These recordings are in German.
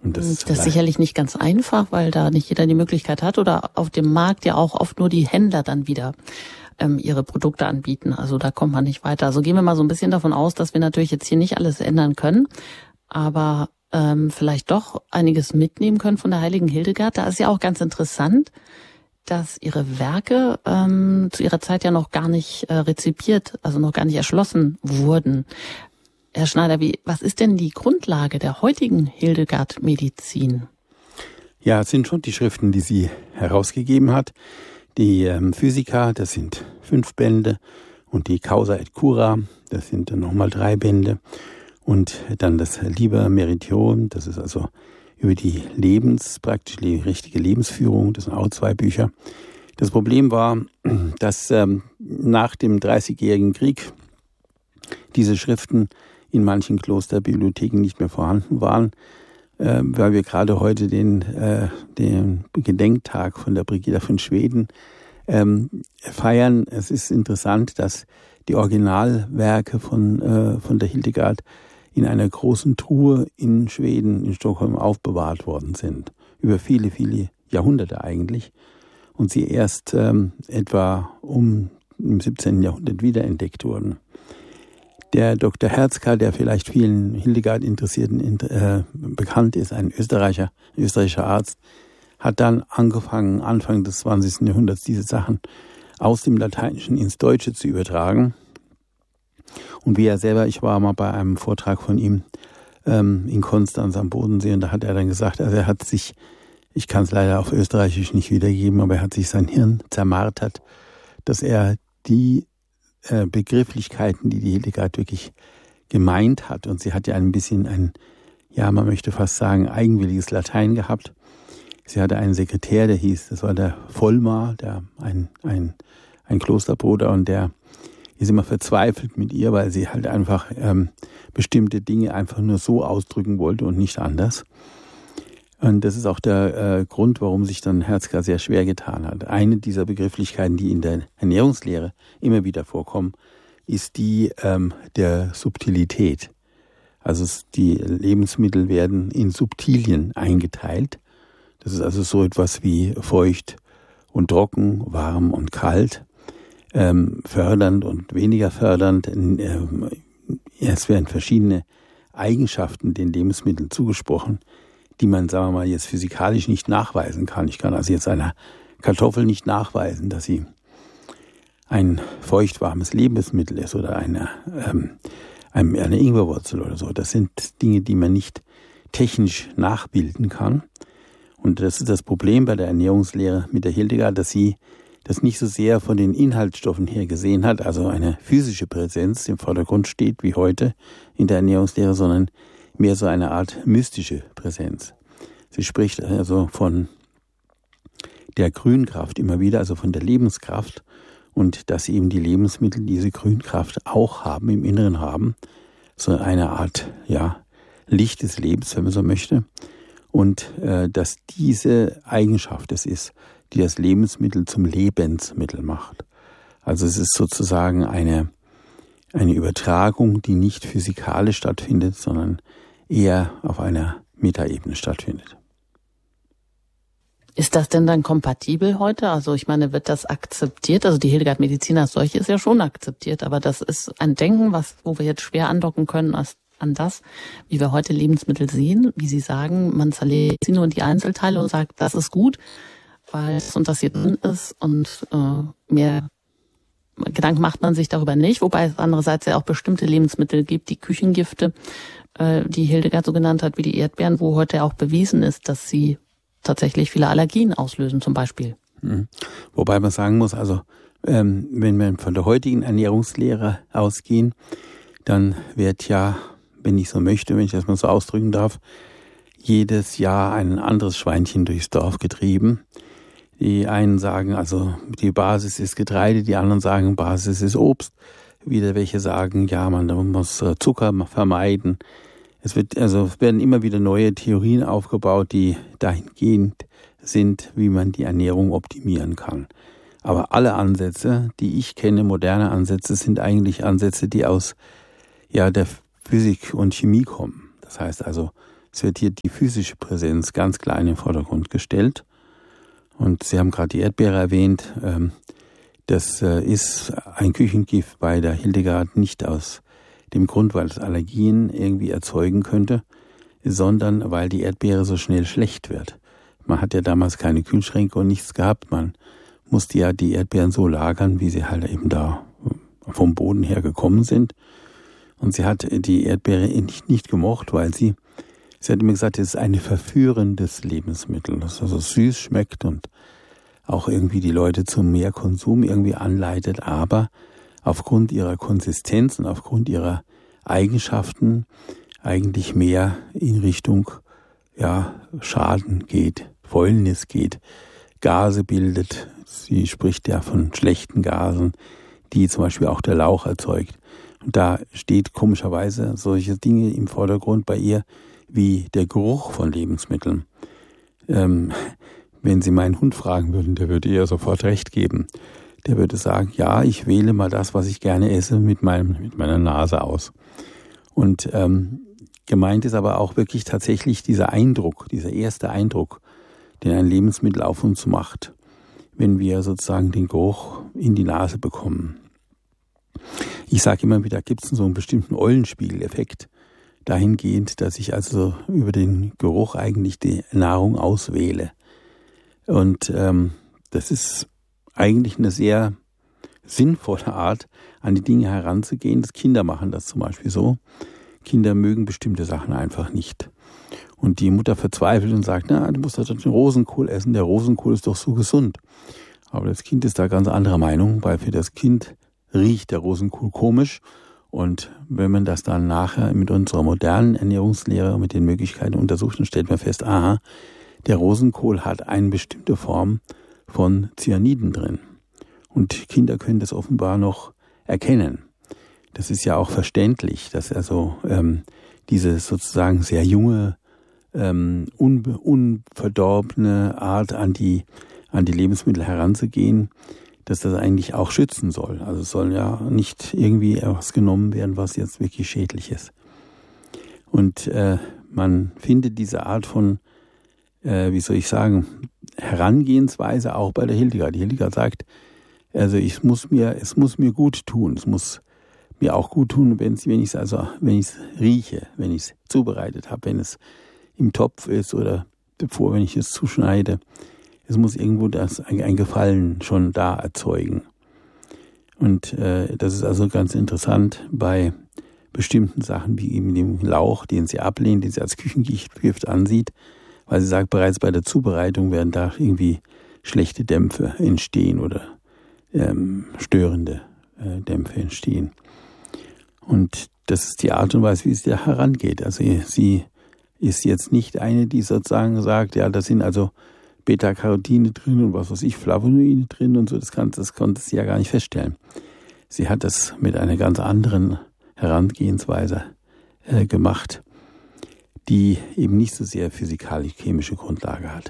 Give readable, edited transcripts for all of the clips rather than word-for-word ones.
Und das ist sicherlich nicht ganz einfach, weil da nicht jeder die Möglichkeit hat oder auf dem Markt ja auch oft nur die Händler dann wieder ihre Produkte anbieten. Also da kommt man nicht weiter. Also gehen wir mal so ein bisschen davon aus, dass wir natürlich jetzt hier nicht alles ändern können, aber vielleicht doch einiges mitnehmen können von der heiligen Hildegard. Da ist ja auch ganz interessant, dass ihre Werke zu ihrer Zeit ja noch gar nicht rezipiert, also noch gar nicht erschlossen wurden. Herr Schneider, was ist denn die Grundlage der heutigen Hildegard-Medizin? Ja, es sind schon die Schriften, die sie herausgegeben hat. Die Physica, das sind 5 Bände, und die Causa et Cura, das sind dann nochmal 3 Bände. Und dann das Liber Meritorium, das ist also über die praktisch die richtige Lebensführung, das sind auch 2 Bücher. Das Problem war, dass nach dem 30-jährigen Krieg diese Schriften in manchen Klosterbibliotheken nicht mehr vorhanden waren, weil wir gerade heute den Gedenktag von der Brigida von Schweden feiern. Es ist interessant, dass die Originalwerke von der Hildegard in einer großen Truhe in Schweden, in Stockholm, aufbewahrt worden sind. Über viele, viele Jahrhunderte eigentlich. Und sie erst etwa im 17. Jahrhundert wiederentdeckt wurden. Der Dr. Herzka, der vielleicht vielen Hildegard-Interessierten bekannt ist, ein österreichischer Arzt, hat dann angefangen, Anfang des 20. Jahrhunderts diese Sachen aus dem Lateinischen ins Deutsche zu übertragen. Und wie er selber, ich war mal bei einem Vortrag von ihm in Konstanz am Bodensee, und da hat er dann gesagt, also er hat sich, ich kann es leider auf Österreichisch nicht wiedergeben, aber er hat sich sein Hirn zermartert, dass er die Begrifflichkeiten, die Hildegard wirklich gemeint hat, und sie hat ja ein bisschen man möchte fast sagen, eigenwilliges Latein gehabt. Sie hatte einen Sekretär, der hieß, das war der Vollmar, ein Klosterbruder, und der ist immer verzweifelt mit ihr, weil sie halt einfach bestimmte Dinge einfach nur so ausdrücken wollte und nicht anders. Und das ist auch der Grund, warum sich dann Herzka sehr schwer getan hat. Eine dieser Begrifflichkeiten, die in der Ernährungslehre immer wieder vorkommen, ist die der Subtilität. Also die Lebensmittel werden in Subtilien eingeteilt. Das ist also so etwas wie feucht und trocken, warm und kalt, fördernd und weniger fördernd. Es werden verschiedene Eigenschaften den Lebensmitteln zugesprochen, die man, sagen wir mal, jetzt physikalisch nicht nachweisen kann. Ich kann also jetzt einer Kartoffel nicht nachweisen, dass sie ein feuchtwarmes Lebensmittel ist oder eine Ingwerwurzel oder so. Das sind Dinge, die man nicht technisch nachbilden kann. Und das ist das Problem bei der Ernährungslehre mit der Hildegard, dass sie das nicht so sehr von den Inhaltsstoffen her gesehen hat, also eine physische Präsenz im Vordergrund steht, wie heute in der Ernährungslehre, sondern mehr so eine Art mystische Präsenz. Sie spricht also von der Grünkraft immer wieder, also von der Lebenskraft, und dass eben die Lebensmittel diese Grünkraft auch haben, im Inneren haben, so eine Art, Licht des Lebens, wenn man so möchte, und dass diese Eigenschaft es ist, die das Lebensmittel zum Lebensmittel macht. Also es ist sozusagen eine Übertragung, die nicht physikalisch stattfindet, sondern eher auf einer Metaebene stattfindet. Ist das denn dann kompatibel heute? Also ich meine, wird das akzeptiert? Also die Hildegard-Medizin als solche ist ja schon akzeptiert, aber das ist ein Denken, wo wir jetzt schwer andocken können an das, wie wir heute Lebensmittel sehen, wie Sie sagen, man zerlegt sie nur in die Einzelteile und sagt, das ist gut, weil das und das hier drin ist, und mehr Gedanken macht man sich darüber nicht, wobei es andererseits ja auch bestimmte Lebensmittel gibt, die Küchengifte, die Hildegard so genannt hat, wie die Erdbeeren, wo heute auch bewiesen ist, dass sie tatsächlich viele Allergien auslösen zum Beispiel. Wobei man sagen muss, also wenn wir von der heutigen Ernährungslehre ausgehen, dann wird ja, wenn ich so möchte, wenn ich das mal so ausdrücken darf, jedes Jahr ein anderes Schweinchen durchs Dorf getrieben. Die einen sagen, also die Basis ist Getreide, die anderen sagen, Basis ist Obst. Wieder welche sagen, ja, man muss Zucker vermeiden. Es werden immer wieder neue Theorien aufgebaut, die dahingehend sind, wie man die Ernährung optimieren kann. Aber alle Ansätze, die ich kenne, moderne Ansätze, sind eigentlich Ansätze, die aus der Physik und Chemie kommen. Das heißt also, Es wird hier die physische Präsenz ganz klar in den Vordergrund gestellt. Und Sie haben gerade die Erdbeere erwähnt. Das ist ein Küchengift bei der Hildegard nicht aus dem Grund, weil es Allergien irgendwie erzeugen könnte, sondern weil die Erdbeere so schnell schlecht wird. Man hat ja damals keine Kühlschränke und nichts gehabt. Man musste ja die Erdbeeren so lagern, wie sie halt eben da vom Boden her gekommen sind. Und sie hat die Erdbeere nicht gemocht, weil sie hat immer gesagt, es ist ein verführendes Lebensmittel, das also süß schmeckt und auch irgendwie die Leute zum mehr Konsum irgendwie anleitet, aber aufgrund ihrer Konsistenz und aufgrund ihrer Eigenschaften eigentlich mehr in Richtung Schaden geht, Fäulnis geht, Gase bildet. Sie spricht ja von schlechten Gasen, die zum Beispiel auch der Lauch erzeugt. Und da steht komischerweise solche Dinge im Vordergrund bei ihr wie der Geruch von Lebensmitteln. Wenn Sie meinen Hund fragen würden, der würde ihr sofort recht geben. Der würde sagen, ja, ich wähle mal das, was ich gerne esse, mit meiner Nase aus. Und gemeint ist aber auch wirklich tatsächlich dieser Eindruck, dieser erste Eindruck, den ein Lebensmittel auf uns macht, wenn wir sozusagen den Geruch in die Nase bekommen. Ich sage immer wieder, gibt es so einen bestimmten Eulenspiegel-Effekt, dahingehend, dass ich also über den Geruch eigentlich die Nahrung auswähle. Und das ist eigentlich eine sehr sinnvolle Art, an die Dinge heranzugehen. Das Kinder machen das zum Beispiel so. Kinder mögen bestimmte Sachen einfach nicht. Und die Mutter verzweifelt und sagt, du musst doch den Rosenkohl essen, der Rosenkohl ist doch so gesund. Aber das Kind ist da ganz anderer Meinung, weil für das Kind riecht der Rosenkohl komisch. Und wenn man das dann nachher mit unserer modernen Ernährungslehre, mit den Möglichkeiten untersucht, dann stellt man fest, der Rosenkohl hat eine bestimmte Form von Cyaniden drin. Und Kinder können das offenbar noch erkennen. Das ist ja auch verständlich, dass also diese sozusagen sehr junge, unverdorbene Art an die Lebensmittel heranzugehen, dass das eigentlich auch schützen soll. Also es soll ja nicht irgendwie etwas genommen werden, was jetzt wirklich schädlich ist. Und man findet diese Art von, Herangehensweise auch bei der Hildegard. Die Hildegard sagt, also es muss mir gut tun. Es muss mir auch gut tun, wenn ich es rieche, wenn ich es zubereitet habe, wenn es im Topf ist oder wenn ich es zuschneide. Es muss irgendwo ein Gefallen schon da erzeugen. Und das ist also ganz interessant bei bestimmten Sachen, wie eben dem Lauch, den sie ablehnt, den sie als Küchengift ansieht, weil sie sagt, bereits bei der Zubereitung werden da irgendwie schlechte Dämpfe entstehen oder störende Dämpfe entstehen. Und das ist die Art und Weise, wie sie da herangeht. Also sie ist jetzt nicht eine, die sozusagen sagt, ja, da sind also Beta-Carotine drin und was weiß ich, Flavonoide drin und so, das konnte sie ja gar nicht feststellen. Sie hat das mit einer ganz anderen Herangehensweise gemacht, die eben nicht so sehr physikalisch-chemische Grundlage hat.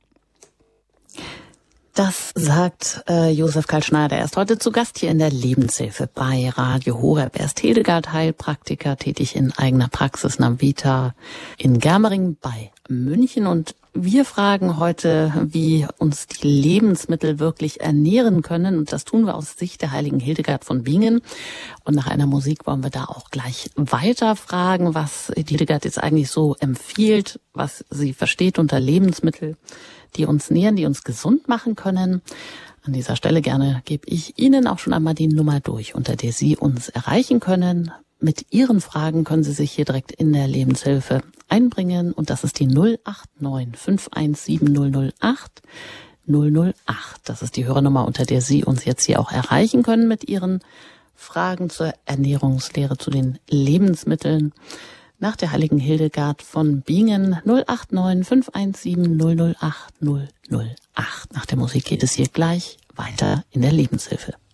Das sagt Josef Karl Schneider. Er ist heute zu Gast hier in der Lebenshilfe bei Radio Horeb. Er ist Hildegard-Heilpraktiker, tätig in eigener Praxis Navita in Germering bei München. Und wir fragen heute, wie uns die Lebensmittel wirklich ernähren können. Und das tun wir aus Sicht der heiligen Hildegard von Bingen. Und nach einer Musik wollen wir da auch gleich weiter fragen, was die Hildegard jetzt eigentlich so empfiehlt, was sie versteht unter Lebensmittel, die uns nähren, die uns gesund machen können. An dieser Stelle gerne gebe ich Ihnen auch schon einmal die Nummer durch, unter der Sie uns erreichen können. Mit Ihren Fragen können Sie sich hier direkt in der Lebenshilfe einbringen. Und das ist die 089 517 008 008. Das ist die Hörernummer, unter der Sie uns jetzt hier auch erreichen können mit Ihren Fragen zur Ernährungslehre, zu den Lebensmitteln. Nach der heiligen Hildegard von Bingen 089 517 008 008. Nach der Musik geht es hier gleich weiter in der Lebenshilfe.